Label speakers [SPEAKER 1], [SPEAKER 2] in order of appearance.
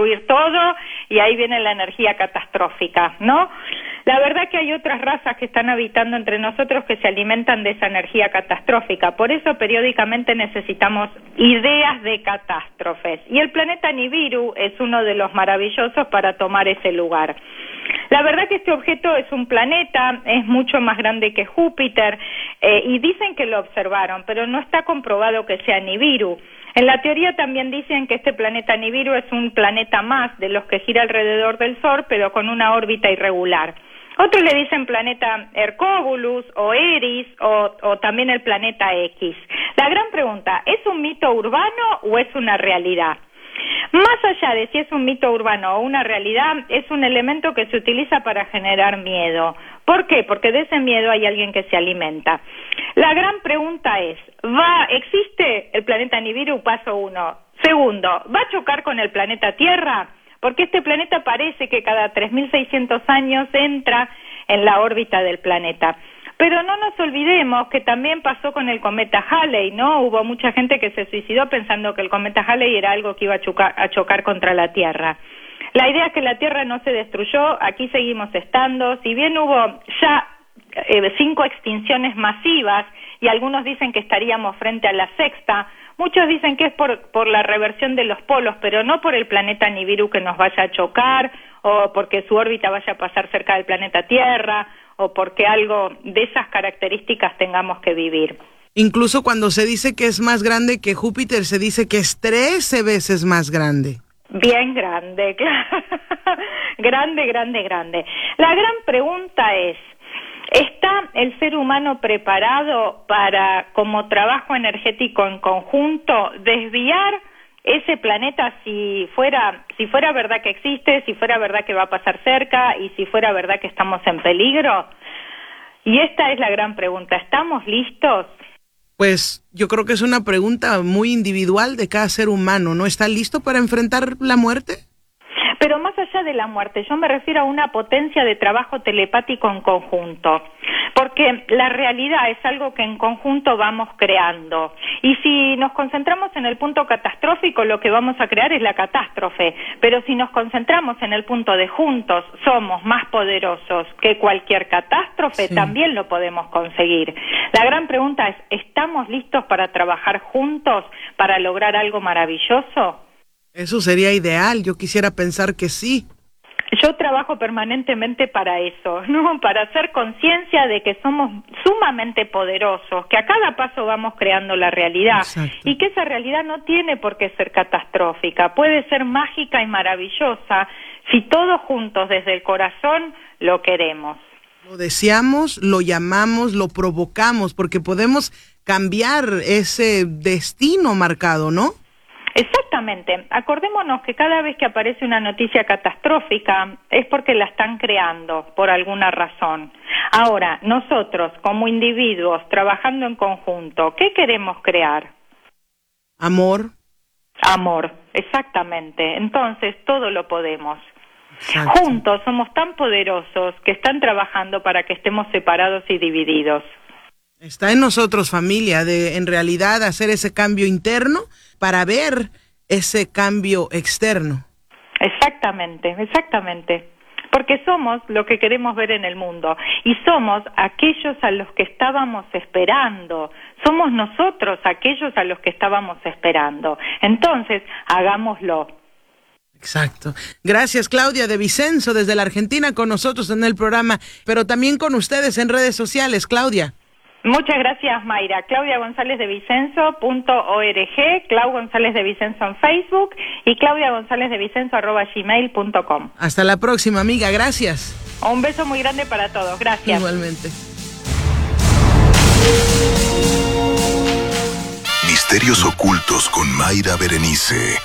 [SPEAKER 1] destruir todo y ahí viene la energía catastrófica, ¿no? La verdad que hay otras razas que están habitando entre nosotros que se alimentan de esa energía catastrófica, por eso periódicamente necesitamos ideas de catástrofes, y el planeta Nibiru es uno de los maravillosos para tomar ese lugar. La verdad que este objeto es un planeta, es mucho más grande que Júpiter, y dicen que lo observaron, pero no está comprobado que sea Nibiru. En la teoría también dicen que este planeta Nibiru es un planeta más de los que gira alrededor del Sol, pero con una órbita irregular. Otros le dicen planeta Hercóbulus o Eris o también el planeta X. La gran pregunta, ¿es un mito urbano o es una realidad? Más allá de si es un mito urbano o una realidad, es un elemento que se utiliza para generar miedo. ¿Por qué? Porque de ese miedo hay alguien que se alimenta. La gran pregunta es, ¿existe el planeta Nibiru? Paso 1. Segundo, ¿va a chocar con el planeta Tierra? Porque este planeta parece que cada 3.600 años entra en la órbita del planeta. Pero no nos olvidemos que también pasó con el cometa Halley, ¿no? Hubo mucha gente que se suicidó pensando que el cometa Halley era algo que iba a chocar contra la Tierra. La idea es que la Tierra no se destruyó, aquí seguimos estando, si bien hubo ya 5 extinciones masivas y algunos dicen que estaríamos frente a la sexta, muchos dicen que es por la reversión de los polos, pero no por el planeta Nibiru que nos vaya a chocar o porque su órbita vaya a pasar cerca del planeta Tierra o porque algo de esas características tengamos que vivir.
[SPEAKER 2] Incluso cuando se dice que es más grande que Júpiter, se dice que es 13 veces más grande.
[SPEAKER 1] Bien grande, claro. Grande. La gran pregunta es, ¿está el ser humano preparado para, como trabajo energético en conjunto, desviar ese planeta si fuera verdad que existe, si fuera verdad que va a pasar cerca y si fuera verdad que estamos en peligro? Y esta es la gran pregunta, ¿estamos listos?
[SPEAKER 2] Pues yo creo que es una pregunta muy individual de cada ser humano, ¿no? ¿Está listo para enfrentar la muerte?
[SPEAKER 1] Pero más allá de la muerte, yo me refiero a una potencia de trabajo telepático en conjunto, porque la realidad es algo que en conjunto vamos creando, y si nos concentramos en el punto catastrófico, lo que vamos a crear es la catástrofe, pero si nos concentramos en el punto de juntos somos más poderosos que cualquier catástrofe, sí, también lo podemos conseguir. La gran pregunta es, ¿estamos listos para trabajar juntos para lograr algo maravilloso?
[SPEAKER 2] Eso sería ideal, yo quisiera pensar que sí.
[SPEAKER 1] Yo trabajo permanentemente para eso, ¿no? Para hacer conciencia de que somos sumamente poderosos, que a cada paso vamos creando la realidad. Exacto. Y que esa realidad no tiene por qué ser catastrófica, puede ser mágica y maravillosa si todos juntos desde el corazón lo queremos.
[SPEAKER 2] Lo deseamos, lo llamamos, lo provocamos, porque podemos cambiar ese destino marcado, ¿no?
[SPEAKER 1] Exactamente. Acordémonos que cada vez que aparece una noticia catastrófica es porque la están creando por alguna razón. Ahora, nosotros como individuos trabajando en conjunto, ¿qué queremos crear?
[SPEAKER 2] Amor.
[SPEAKER 1] Amor, exactamente. Entonces todo lo podemos. Exacto. Juntos somos tan poderosos que están trabajando para que estemos separados y divididos.
[SPEAKER 2] Está en nosotros, familia, de en realidad hacer ese cambio interno para ver ese cambio externo.
[SPEAKER 1] Exactamente. Porque somos lo que queremos ver en el mundo y somos aquellos a los que estábamos esperando. Somos nosotros aquellos a los que estábamos esperando. Entonces, hagámoslo.
[SPEAKER 2] Exacto. Gracias, Claudia de Vicenzo, desde la Argentina, con nosotros en el programa, pero también con ustedes en redes sociales, Claudia.
[SPEAKER 1] Muchas gracias, Mayra. Claudia González de Vicenzo.org, Clau González de Vicenzo en Facebook y Claudia González de Vicenzo@gmail.com.
[SPEAKER 2] Hasta la próxima, amiga. Gracias.
[SPEAKER 1] Un beso muy grande para todos. Gracias.
[SPEAKER 2] Igualmente.
[SPEAKER 3] Misterios ocultos con Mayra Berenice.